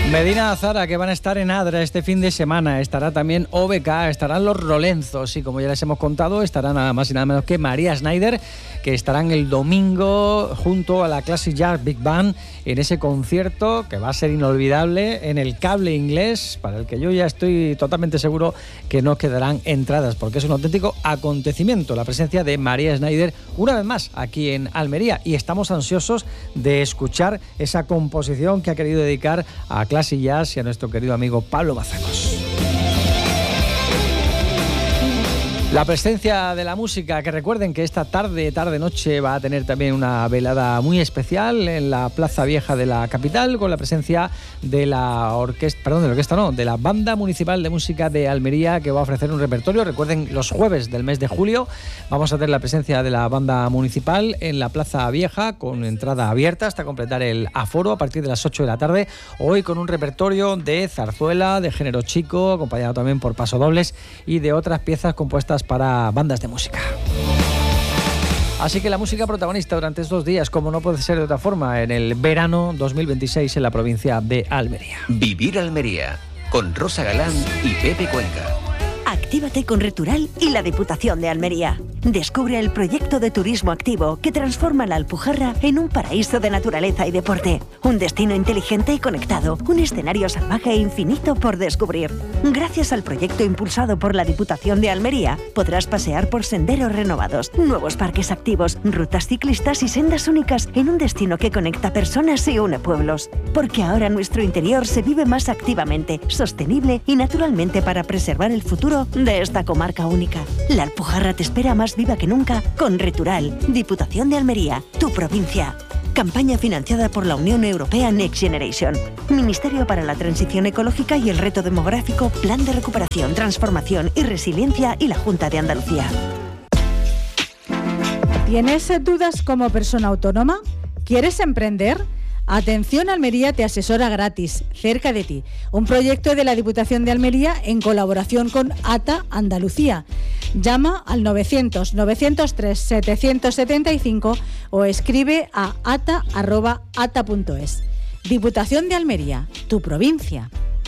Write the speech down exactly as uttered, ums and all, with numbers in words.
Medina Azara, que van a estar en Adra este fin de semana. Estará también O B K, estarán los Rolenzos y, como ya les hemos contado, estará nada más y nada menos que María Schneider, que estarán el domingo junto a la Classic Jazz Big Band en ese concierto que va a ser inolvidable en el Cable Inglés, para el que yo ya estoy totalmente seguro que no quedarán entradas, porque es un auténtico acontecimiento la presencia de María Schneider una vez más aquí en Almería, y estamos ansiosos de escuchar esa composición que ha querido dedicar a Classic Jazz y a nuestro querido amigo Pablo Mazacos. La presencia de la música, que recuerden que esta tarde, tarde-noche va a tener también una velada muy especial en la Plaza Vieja de la capital, con la presencia de la orquesta, perdón, de la orquesta no, de la Banda Municipal de Música de Almería, que va a ofrecer un repertorio. Recuerden, los jueves del mes de julio vamos a tener la presencia de la Banda Municipal en la Plaza Vieja, con entrada abierta hasta completar el aforo a partir de las ocho de la tarde. Hoy con un repertorio de zarzuela, de género chico, acompañado también por pasodobles y de otras piezas compuestas para bandas de música. Así que la música protagonista durante estos días, como no puede ser de otra forma, en el verano dos mil veintiséis en la provincia de Almería. Vivir Almería, con Rosa Galán y Pepe Cuenca. Actívate con Retural y la Diputación de Almería. Descubre el proyecto de turismo activo que transforma la Alpujarra en un paraíso de naturaleza y deporte. Un destino inteligente y conectado, un escenario salvaje e infinito por descubrir. Gracias al proyecto impulsado por la Diputación de Almería, podrás pasear por senderos renovados, nuevos parques activos, rutas ciclistas y sendas únicas en un destino que conecta personas y une pueblos. Porque ahora nuestro interior se vive más activamente, sostenible y naturalmente, para preservar el futuro de esta comarca única. La Alpujarra te espera más viva que nunca con Retural, Diputación de Almería, tu provincia. Campaña financiada por la Unión Europea Next Generation, Ministerio para la Transición Ecológica y el Reto Demográfico, Plan de Recuperación, Transformación y Resiliencia y la Junta de Andalucía. ¿Tienes dudas como persona autónoma? ¿Quieres emprender? Atención Almería te asesora gratis, cerca de ti. Un proyecto de la Diputación de Almería en colaboración con A T A Andalucía. Llama al novecientos, novecientos tres, setecientos setenta y cinco o escribe a ata arroba ata punto es. Diputación de Almería, tu provincia.